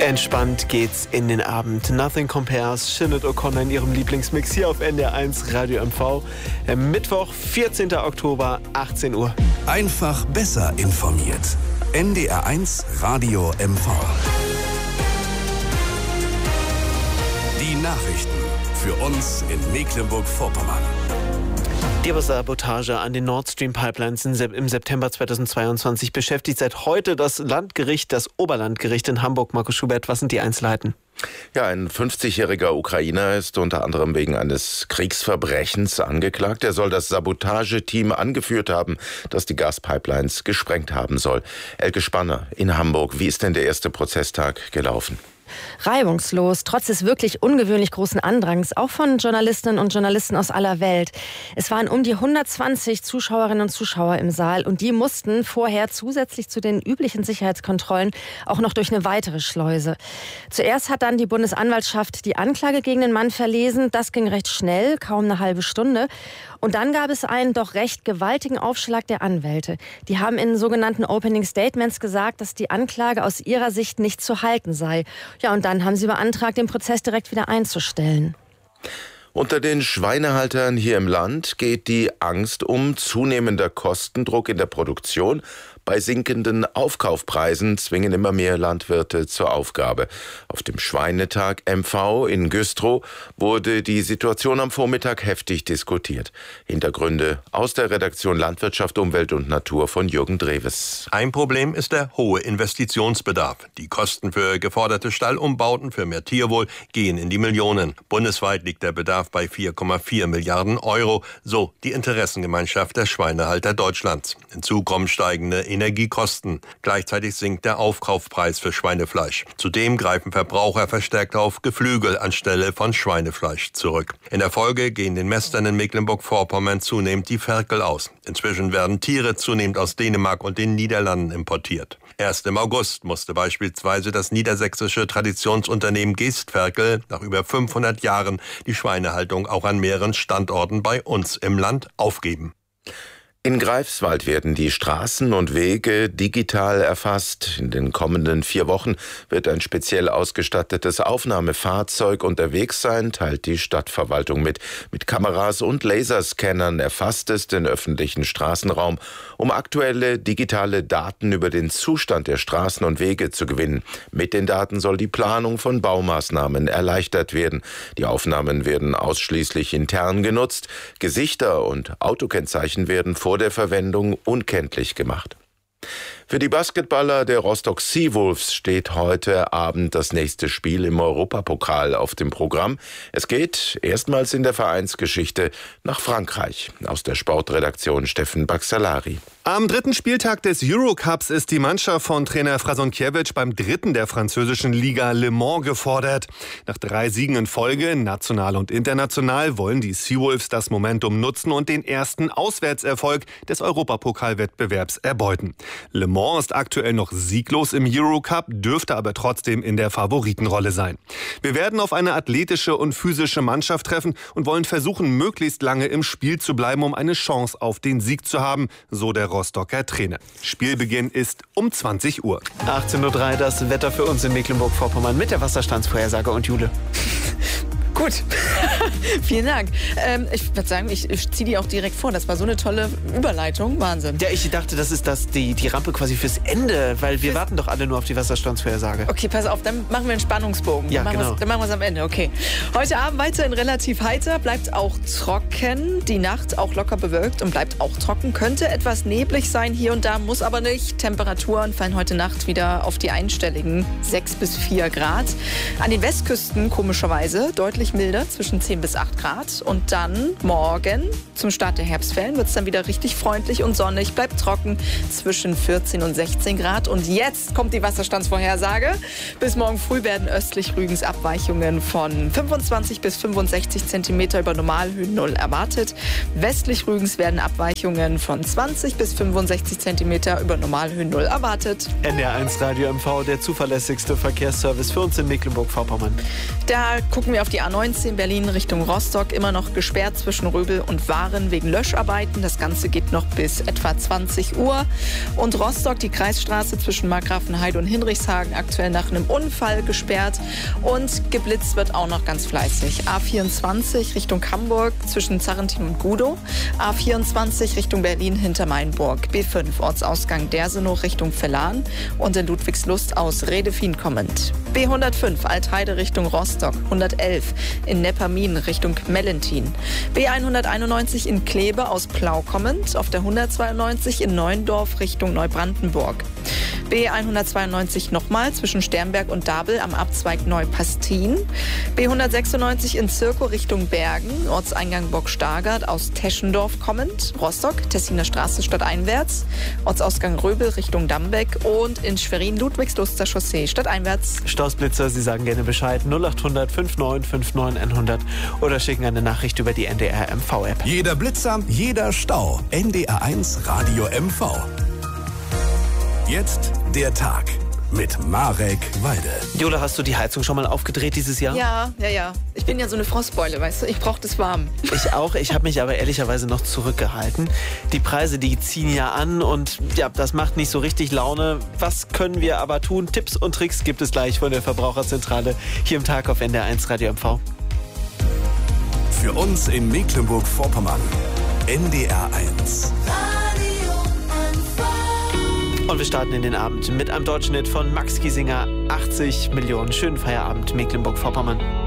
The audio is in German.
Entspannt geht's in den Abend. Nothing Compares, Sinead O'Connor in ihrem Lieblingsmix hier auf NDR1 Radio MV. Mittwoch, 14. Oktober, 18 Uhr. Einfach besser informiert. NDR1 Radio MV. Die Nachrichten für uns in Mecklenburg-Vorpommern. Die Sabotage an den Nord Stream Pipelines im September 2022 beschäftigt seit heute das Landgericht, das Oberlandgericht in Hamburg. Markus Schubert, was sind die Einzelheiten? Ja, ein 50-jähriger Ukrainer ist unter anderem wegen eines Kriegsverbrechens angeklagt. Er soll das Sabotageteam angeführt haben, das die Gaspipelines gesprengt haben soll. Elke Spanner in Hamburg. Wie ist denn der erste Prozesstag gelaufen? Reibungslos, trotz des wirklich ungewöhnlich großen Andrangs, auch von Journalistinnen und Journalisten aus aller Welt. Es waren um die 120 Zuschauerinnen und Zuschauer im Saal und die mussten vorher zusätzlich zu den üblichen Sicherheitskontrollen auch noch durch eine weitere Schleuse. Zuerst hat dann die Bundesanwaltschaft die Anklage gegen den Mann verlesen. Das ging recht schnell, kaum eine halbe Stunde. Und dann gab es einen doch recht gewaltigen Aufschlag der Anwälte. Die haben in sogenannten Opening Statements gesagt, dass die Anklage aus ihrer Sicht nicht zu halten sei. Ja, und dann haben sie beantragt, den Prozess direkt wieder einzustellen. Unter den Schweinehaltern hier im Land geht die Angst um zunehmender Kostendruck in der Produktion. Bei sinkenden Aufkaufpreisen zwingen immer mehr Landwirte zur Aufgabe. Auf dem Schweinetag MV in Güstrow wurde die Situation am Vormittag heftig diskutiert. Hintergründe aus der Redaktion Landwirtschaft, Umwelt und Natur von Jürgen Dreves. Ein Problem ist der hohe Investitionsbedarf. Die Kosten für geforderte Stallumbauten für mehr Tierwohl gehen in die Millionen. Bundesweit liegt der Bedarf bei 4,4 Milliarden Euro, so die Interessengemeinschaft der Schweinehalter Deutschlands. Hinzu kommen steigende Energiekosten. Gleichzeitig sinkt der Aufkaufpreis für Schweinefleisch. Zudem greifen Verbraucher verstärkt auf Geflügel anstelle von Schweinefleisch zurück. In der Folge gehen den Mästern in Mecklenburg-Vorpommern zunehmend die Ferkel aus. Inzwischen werden Tiere zunehmend aus Dänemark und den Niederlanden importiert. Erst im August musste beispielsweise das niedersächsische Traditionsunternehmen Geestferkel nach über 500 Jahren die Schweinehaltung auch an mehreren Standorten bei uns im Land aufgeben. In Greifswald werden die Straßen und Wege digital erfasst. In den kommenden 4 Wochen wird ein speziell ausgestattetes Aufnahmefahrzeug unterwegs sein, teilt die Stadtverwaltung mit. Mit Kameras und Laserscannern erfasst es den öffentlichen Straßenraum, um aktuelle digitale Daten über den Zustand der Straßen und Wege zu gewinnen. Mit den Daten soll die Planung von Baumaßnahmen erleichtert werden. Die Aufnahmen werden ausschließlich intern genutzt. Gesichter und Autokennzeichen werden vor der Verwendung unkenntlich gemacht. Für die Basketballer der Rostock Seawolves steht heute Abend das nächste Spiel im Europapokal auf dem Programm. Es geht erstmals in der Vereinsgeschichte nach Frankreich. Aus der Sportredaktion Steffen Baxalari. Am 3. Spieltag des Eurocups ist die Mannschaft von Trainer Frasonkiewicz beim 3. der französischen Liga Le Mans gefordert. Nach 3 Siegen in Folge, national und international, wollen die Seawolves das Momentum nutzen und den ersten Auswärtserfolg des Europapokalwettbewerbs erbeuten. Le Mans ist aktuell noch sieglos im Eurocup, dürfte aber trotzdem in der Favoritenrolle sein. Wir werden auf eine athletische und physische Mannschaft treffen und wollen versuchen, möglichst lange im Spiel zu bleiben, um eine Chance auf den Sieg zu haben, so der Rostocker Trainer. Spielbeginn ist um 20 Uhr. 18:03 Uhr, das Wetter für uns in Mecklenburg-Vorpommern mit der Wasserstandsvorhersage und Jule. Gut, vielen Dank. Ich würde sagen, ich ziehe die auch direkt vor. Das war so eine tolle Überleitung. Wahnsinn. Ja, ich dachte, das ist die Rampe quasi fürs Ende, weil wir warten doch alle nur auf die Wasserstandsvorhersage. Okay, pass auf, dann machen wir einen Spannungsbogen. Ja, genau. Dann machen wir es am Ende, okay. Heute Abend weiterhin relativ heiter, bleibt auch trocken. Die Nacht auch locker bewölkt und bleibt auch trocken. Könnte etwas neblig sein hier und da, muss aber nicht. Temperaturen fallen heute Nacht wieder auf die einstelligen 6 bis 4 Grad. An den Westküsten komischerweise deutlich milder, zwischen 10 bis 8 Grad. Und dann morgen zum Start der Herbstferien wird es dann wieder richtig freundlich und sonnig, bleibt trocken zwischen 14 und 16 Grad. Und jetzt kommt die Wasserstandsvorhersage. Bis morgen früh werden östlich Rügens Abweichungen von 25 bis 65 Zentimeter über Normalhöhen 0 erwartet. Westlich Rügens werden Abweichungen von 20 bis 65 Zentimeter über Normalhöhen 0 erwartet. NDR1 Radio MV, der zuverlässigste Verkehrsservice für uns in Mecklenburg-Vorpommern. Da gucken wir auf die A19 Berlin Richtung Rostock immer noch gesperrt zwischen Röbel und Waren wegen Löscharbeiten. Das Ganze geht noch bis etwa 20 Uhr. Und Rostock, die Kreisstraße zwischen Markgrafenheide und Hinrichshagen, aktuell nach einem Unfall gesperrt. Und geblitzt wird auch noch ganz fleißig. A24 Richtung Hamburg zwischen Zarrentin und Gudow. A24 Richtung Berlin hinter Mainburg. B5 Ortsausgang Dersenow Richtung Vellan und in Ludwigslust aus Redefin kommend. B105 Altheide Richtung Rostock. 111 in Neppermin Richtung Mellentin. B191 in Kleve aus Plau kommend. Auf der 192 in Neuendorf Richtung Neubrandenburg. B192 nochmal zwischen Sternberg und Dabel am Abzweig Neupastin. B196 in Zirkow Richtung Bergen, Ortseingang Bock-Stargard aus Teschendorf kommend. Rostock, Tessiner Straße stadteinwärts. Ortsausgang Röbel Richtung Dambeck und in Schwerin Ludwigsluster Chaussee stadteinwärts. Stausblitzer, Sie sagen gerne Bescheid. 0800 5959 100 oder schicken eine Nachricht über die NDR MV-App. Jeder Blitzer, jeder Stau. NDR1 Radio MV. Jetzt der Tag mit Marek Weide. Jola, hast du die Heizung schon mal aufgedreht dieses Jahr? Ja. Ich bin ja so eine Frostbeule, weißt du. Ich brauche das warm. Ich auch. Ich habe mich aber ehrlicherweise noch zurückgehalten. Die Preise, die ziehen ja an und ja, das macht nicht so richtig Laune. Was können wir aber tun? Tipps und Tricks gibt es gleich von der Verbraucherzentrale hier im Tag auf NDR1 Radio MV. Für uns in Mecklenburg-Vorpommern. NDR1. Und wir starten in den Abend mit einem deutschen Hit von Max Giesinger, 80 Millionen. Schönen Feierabend, Mecklenburg-Vorpommern.